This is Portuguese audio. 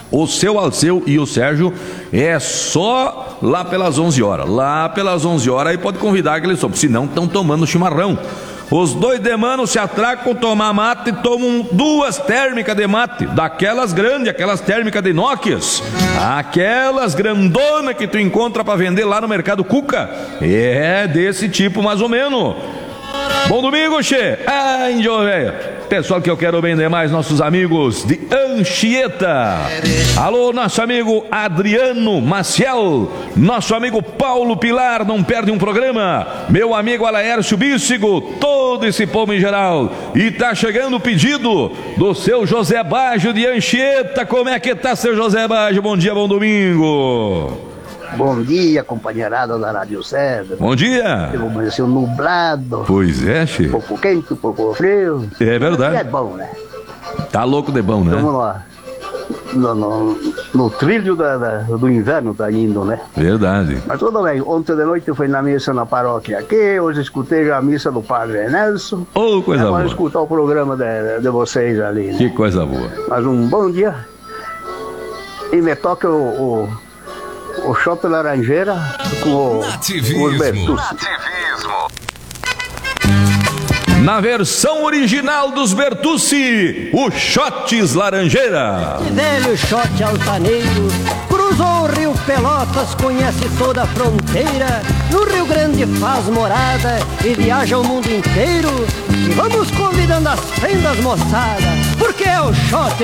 O seu Alceu e o Sérgio é só lá pelas 11 horas. Lá pelas 11 horas aí pode convidar aqueles sopros, senão estão tomando chimarrão. Os dois demanos se atracam, tomar mate e tomam 2 térmicas de mate, daquelas grandes, aquelas térmicas de Nokias, aquelas grandonas que tu encontra para vender lá no Mercado Cuca. É desse tipo mais ou menos. Bom domingo, che! Ai, índio velho! Pessoal que eu quero bem demais, nossos amigos de Anchieta. Alô, nosso amigo Adriano Maciel, nosso amigo Paulo Pilar, não perde um programa. Meu amigo Alaércio Bícigo, todo esse povo em geral. E tá chegando o pedido do seu José Baggio de Anchieta. Como é que tá, seu José Baggio? Bom dia, bom domingo. Bom dia, companheirada da Rádio Cedro. Bom dia. Amanheceu nublado. Pois é, che. Um pouco quente, um pouco frio. É verdade. É bom, né? Tá louco de bom, né? Vamos lá. No trilho do inverno tá indo, né? Verdade. Mas tudo bem. Ontem de noite eu fui na missa na paróquia aqui. Hoje escutei já a missa do Padre Nelson. Oh, coisa boa. Vamos escutar o programa de vocês ali, né? Que coisa boa. Mas um bom dia. E me toca o Chopp Laranjeira com os Bertucci. Na versão original dos Bertucci, o Shots Laranjeira. Velho shot altaneiro, cruzou o rio Pelotas, conhece toda a fronteira. No Rio Grande faz morada e viaja o mundo inteiro. E vamos convidando as fendas moçada, porque é o shot